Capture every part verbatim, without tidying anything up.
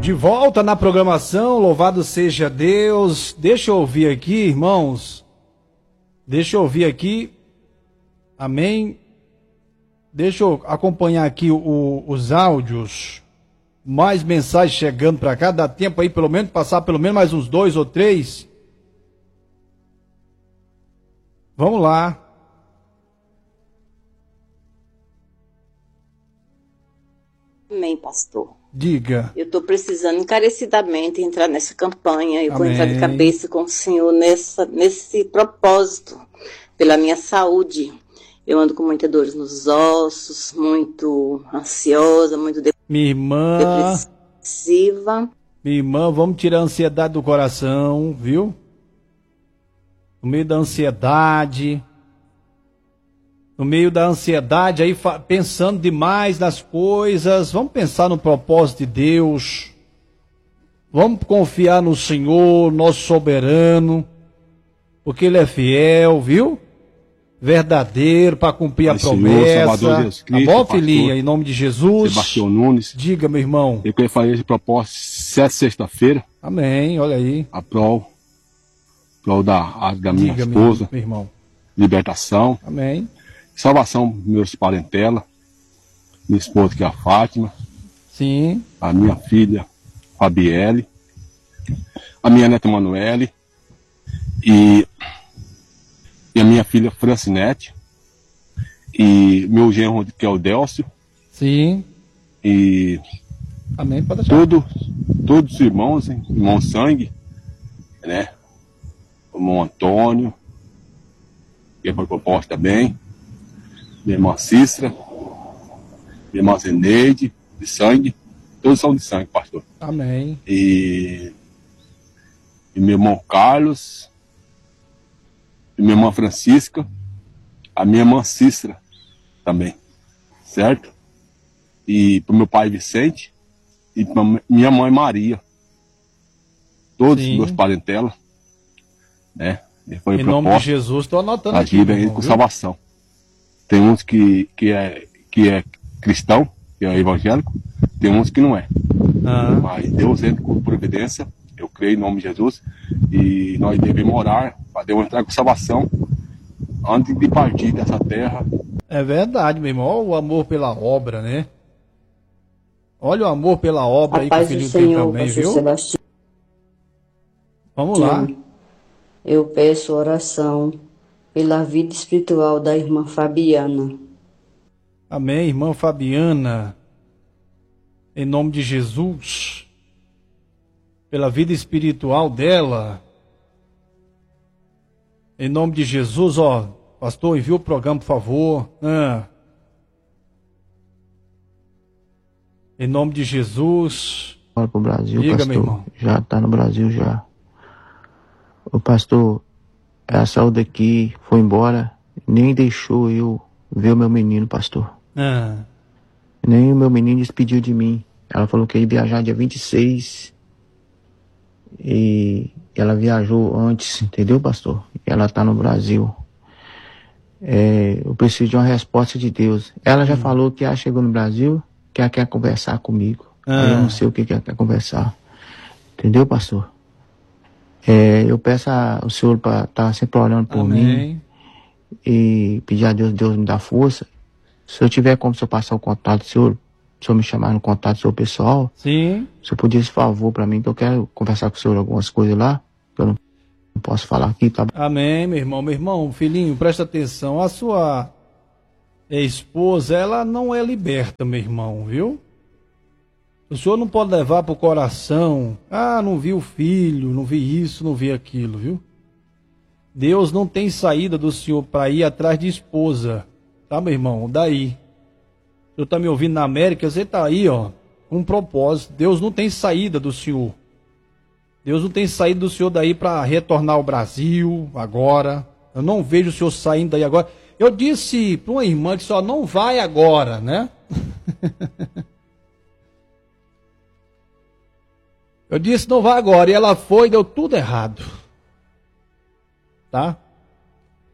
De volta na programação, louvado seja Deus. Deixa eu ouvir aqui, irmãos. Deixa eu ouvir aqui. Amém. Deixa eu acompanhar aqui o, os áudios. Mais mensagens chegando para cá. Dá tempo aí, pelo menos, passar pelo menos mais uns dois ou três. Vamos lá. Amém, pastor. Diga. Eu estou precisando encarecidamente entrar nessa campanha. Eu Amém. vou entrar de cabeça com o Senhor nessa, nesse propósito, pela minha saúde. Eu ando com muitas dores nos ossos, muito ansiosa, muito de... Minha irmã, depressiva. Minha irmã, vamos tirar a ansiedade do coração, viu? No meio da ansiedade... No meio da ansiedade, aí pensando demais nas coisas, vamos pensar no propósito de Deus, vamos confiar no Senhor, nosso soberano, porque Ele é fiel, viu? Verdadeiro, para cumprir Pai, a promessa. Senhor, Salvador Jesus Cristo, tá bom, pastor, filhinha? Em nome de Jesus. Sebastião Nunes. Diga, meu irmão. Eu queria fazer esse propósito sete sexta-feira. Amém, olha aí. A prol, prol da, da minha Diga, esposa. Meu irmão. Libertação. Amém. Salvação dos meus parentela, minha esposa que é a Fátima, sim, a minha filha Fabielle, a minha neta Manuele e, e a minha filha Francinete e meu genro que é o Délcio. Sim. E amém, pode deixar. Todo, todos os irmãos, hein? Irmão Sangue, né? O irmão Antônio, que foi proposto também. Minha irmã Cícera, minha irmã Zeneide, de sangue, todos são de sangue, pastor. Amém. E, e meu irmão Carlos, e minha irmã Francisca, a minha irmã Cícera também, certo? E para o meu pai Vicente, e para minha mãe Maria, todos os meus parentela, né? E foi em nome de Jesus, estou anotando aqui. Ajuda aí com salvação. Tem uns que, que, é, que é cristão, que é evangélico, tem uns que não é. Ah. Mas Deus entra com providência, eu creio em nome de Jesus, e nós devemos orar para Deus entrar com salvação antes de partir dessa terra. É verdade, meu irmão. Olha o amor pela obra, né? Olha o amor pela obra aí que o filho tem também, viu? Sebastião. Vamos lá. Eu peço oração pela vida espiritual da irmã Fabiana. Amém, irmã Fabiana. Em nome de Jesus. Pela vida espiritual dela. Em nome de Jesus, ó. Pastor, envia o programa, por favor. Ah. Em nome de Jesus. Bora pro Brasil, diga, pastor. Meu irmão. Já tá no Brasil já. O pastor, ela saiu daqui, foi embora, nem deixou eu ver o meu menino, pastor. Ah. Nem o meu menino despediu de mim. Ela falou que ia viajar dia vinte e seis. E ela viajou antes, entendeu, pastor? E ela tá no Brasil. É, eu preciso de uma resposta de Deus. Ela já hum. falou que ela chegou no Brasil, que ela quer conversar comigo. Ah. Eu não sei o que, que ela quer conversar. Entendeu, pastor? É, eu peço ao Senhor para estar tá sempre orando por Amém. mim e pedir a Deus, Deus me dá força. Se eu tiver como se eu passar o contato do Senhor, se eu me chamar no contato do seu pessoal, sim. se eu puder esse favor para mim, que eu quero conversar com o Senhor algumas coisas lá, que eu não, não posso falar aqui, tá? Amém, meu irmão, meu irmão, filhinho, presta atenção, a sua esposa, ela não é liberta, meu irmão, viu? O senhor não pode levar para o coração, ah, não vi o filho, não vi isso, não vi aquilo, viu? Deus não tem saída do senhor para ir atrás de esposa, tá, meu irmão? Daí. O senhor está me ouvindo na América, você está aí, ó, com um propósito. Deus não tem saída do senhor. Deus não tem saída do senhor daí para retornar ao Brasil agora. Eu não vejo o senhor saindo daí agora. Eu disse para uma irmã que só não vai agora, né? Eu disse, não vai agora. E ela foi e deu tudo errado. Tá?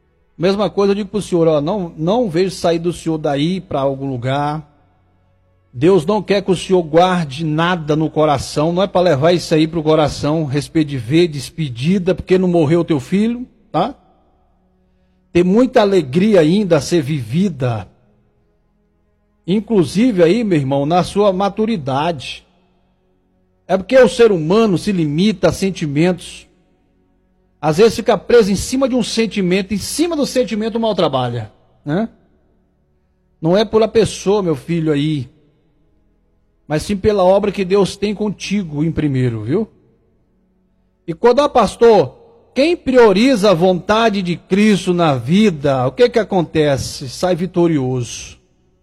Mesma coisa eu digo para o senhor, ó, não, não vejo sair do senhor daí para algum lugar. Deus não quer que o senhor guarde nada no coração, não é para levar isso aí para o coração, respeito de ver, despedida, porque não morreu o teu filho, tá? Tem muita alegria ainda a ser vivida, inclusive aí, meu irmão, na sua maturidade. É porque o ser humano se limita a sentimentos, às vezes fica preso em cima de um sentimento, em cima do sentimento mal trabalha, né? Não é pela pessoa, meu filho, aí, mas sim pela obra que Deus tem contigo em primeiro, viu? E quando, ah, pastor, quem prioriza a vontade de Cristo na vida, o que que acontece? Sai vitorioso.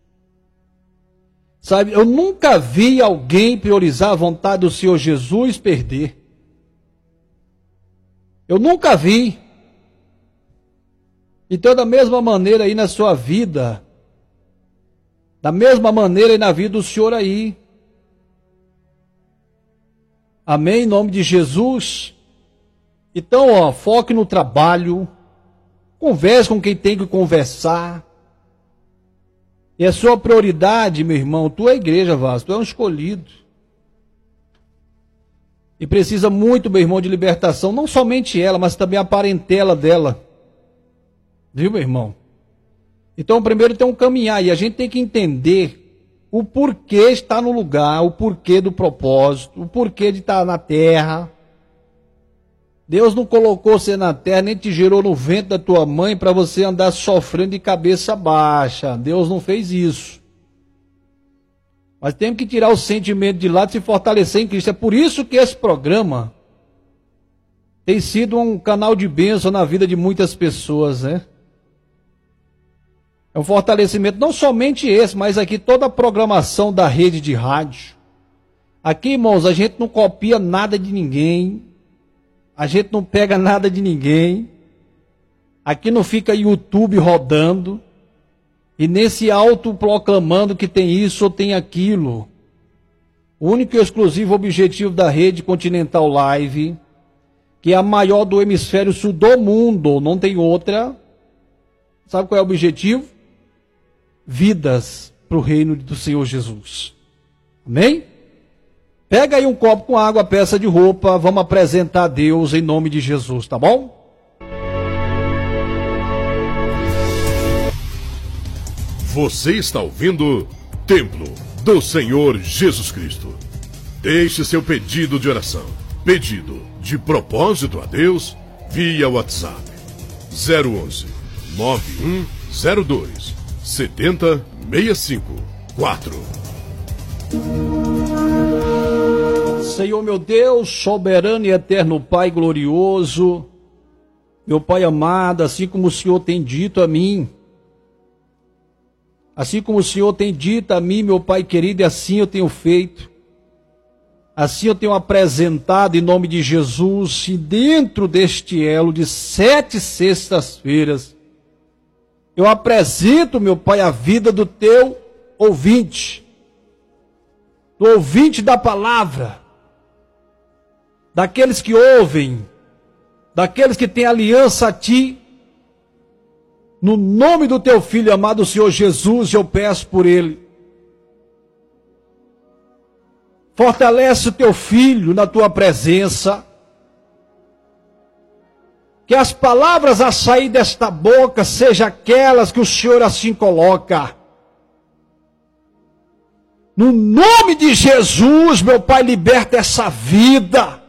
Sabe, eu nunca vi alguém priorizar a vontade do Senhor Jesus perder. Eu nunca vi. Então, da mesma maneira aí na sua vida, da mesma maneira aí na vida do Senhor aí. Amém? Em nome de Jesus. Então, ó, foque no trabalho, converse com quem tem que conversar. E a sua prioridade, meu irmão, tu é a igreja, Vasco, tu é um escolhido. E precisa muito, meu irmão, de libertação, não somente ela, mas também a parentela dela. Viu, meu irmão? Então, primeiro tem um caminhar, e a gente tem que entender o porquê estar no lugar, o porquê do propósito, o porquê de estar na terra. Deus não colocou você na terra, nem te gerou no ventre da tua mãe para você andar sofrendo de cabeça baixa. Deus não fez isso. Mas temos que tirar o sentimento de lado e se fortalecer em Cristo. É por isso que esse programa tem sido um canal de bênção na vida de muitas pessoas, né? É um fortalecimento, não somente esse, mas aqui toda a programação da rede de rádio. Aqui, irmãos, a gente não copia nada de ninguém. A gente não pega nada de ninguém. Aqui não fica YouTube rodando. E nem se autoproclamando que tem isso ou tem aquilo. O único e exclusivo objetivo da rede Continental Live, que é a maior do hemisfério sul do mundo, não tem outra. Sabe qual é o objetivo? Vidas para o reino do Senhor Jesus. Amém? Pega aí um copo com água, peça de roupa, vamos apresentar a Deus em nome de Jesus, tá bom? Você está ouvindo Templo do Senhor Jesus Cristo. Deixe seu pedido de oração, pedido de propósito a Deus, via WhatsApp zero onze, nove um zero dois, sete zero seis cinco quatro. Senhor meu Deus, soberano e eterno Pai glorioso, meu Pai amado, assim como o Senhor tem dito a mim, assim como o Senhor tem dito a mim, meu Pai querido, e assim eu tenho feito, assim eu tenho apresentado em nome de Jesus, e dentro deste elo de sete sextas-feiras, eu apresento, meu Pai, a vida do teu ouvinte, do ouvinte da palavra, daqueles que ouvem, daqueles que têm aliança a Ti, no nome do Teu Filho amado, Senhor Jesus, eu peço por Ele. Fortalece o Teu Filho na Tua presença, que as palavras a sair desta boca sejam aquelas que o Senhor assim coloca. No nome de Jesus, meu Pai, liberta essa vida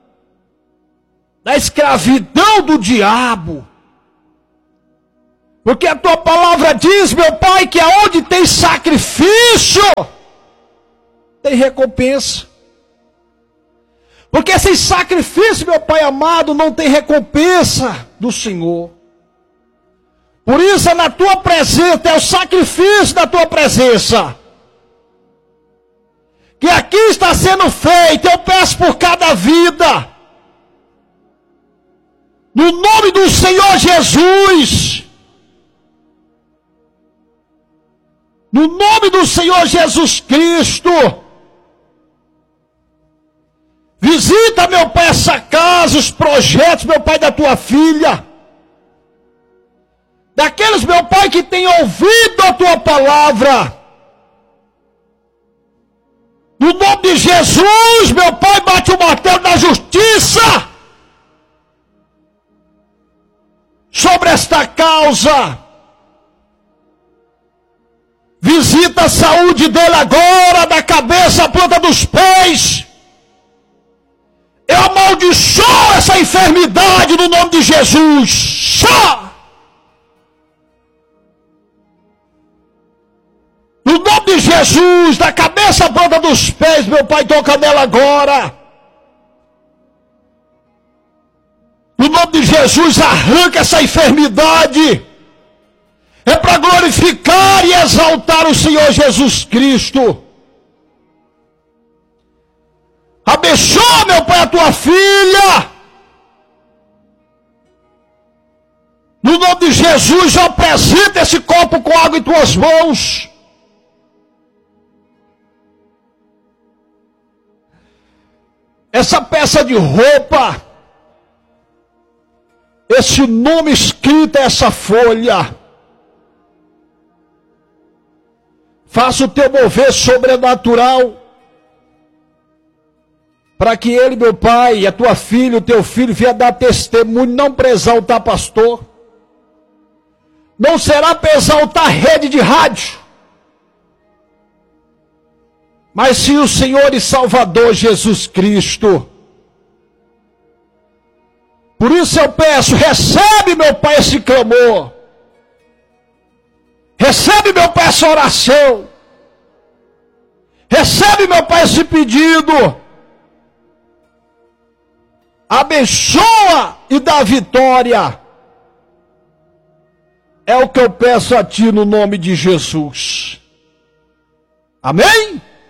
da escravidão do diabo. Porque a tua palavra diz, meu Pai, que aonde tem sacrifício, tem recompensa. Porque sem sacrifício, meu Pai amado, não tem recompensa do Senhor. Por isso é na tua presença, é o sacrifício da tua presença, que aqui está sendo feito. Eu peço por cada vida, no nome do Senhor Jesus, no nome do Senhor Jesus Cristo, visita, meu Pai, essa casa, os projetos, meu Pai, da tua filha, daqueles, meu Pai, que têm ouvido a tua palavra, No nome de Jesus, meu Pai, bate o martelo da justiça sobre esta causa. Visita a saúde dele agora, da cabeça à planta dos pés. Eu amaldiçoo essa enfermidade no nome de Jesus. Só! No nome de Jesus, da cabeça à planta dos pés, meu Pai, toca nela agora. No nome de Jesus, arranca essa enfermidade. É para glorificar e exaltar o Senhor Jesus Cristo. Abençoa, meu Pai, a tua filha. No nome de Jesus, apresenta esse copo com água em tuas mãos. Essa peça de roupa, esse nome escrito, essa folha, faça o teu mover sobrenatural, para que ele, meu Pai, a tua filha, o teu filho, venha dar testemunho, não para exaltar pastor, não será para exaltar rede de rádio, mas sim o Senhor e Salvador Jesus Cristo. Por isso eu peço, recebe, meu Pai, esse clamor. Recebe, meu Pai, essa oração. Recebe, meu Pai, esse pedido. Abençoa e dá vitória. É o que eu peço a Ti no nome de Jesus. Amém?